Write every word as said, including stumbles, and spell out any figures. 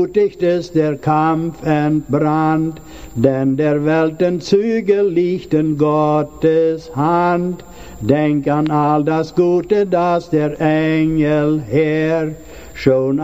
Blutig ist der Kampf entbrannt, denn der Welten Zügel liegt in Gottes Hand. Denk an all das Gute, das der Engel Herr schon